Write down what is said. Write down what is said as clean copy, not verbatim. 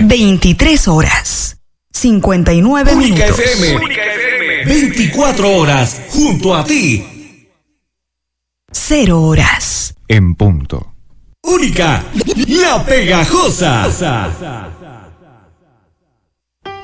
23 horas, 59 Única minutos. FM. Única FM. 24 horas junto a ti. 0 horas. En punto. Única, la pegajosa.